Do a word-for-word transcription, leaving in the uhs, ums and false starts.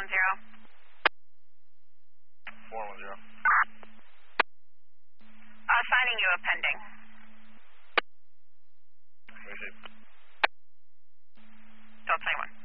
one zero. four one zero. Assigning you a pending. Receive. Delta twenty-one.